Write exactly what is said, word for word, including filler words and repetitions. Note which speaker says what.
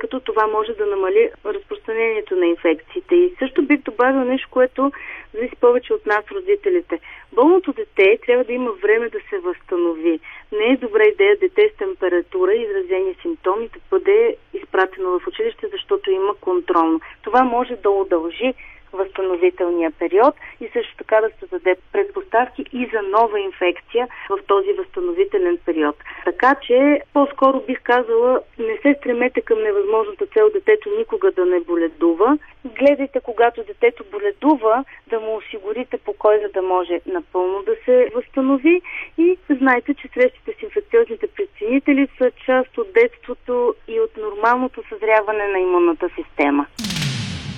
Speaker 1: като това може да намали разпространението на инфекциите. И също бих добавил нещо, което зависи повече от нас, родителите. Болното дете трябва да има време да се възстанови. Не е добра идея дете с температура и изразени симптоми да бъде изпратено в училище, защото има контролно. Това може да удължи възстановителния период и също така да се даде предпоставки и за нова инфекция в този възстановителен период. Така че по-скоро бих казала, не се стремете към невъзможната цел детето никога да не боледува. Гледайте, когато детето боледува, да му осигурите покой, за да може напълно да се възстанови, и знайте, че срещите с инфекциозните причинители са част от детството и от нормалното съзряване на имунната система.